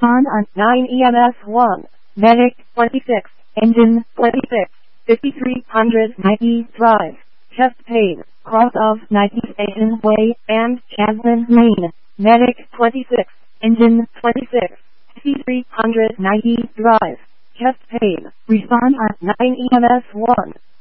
Respond on 9 EMS 1. Medic 26. Engine 26. 5390 Drive. Chest pain. Cross of 90 Station Way and Jasmine Lane. Medic 26. Engine 26. 5390 Drive. Chest pain. Respond on 9 EMS 1.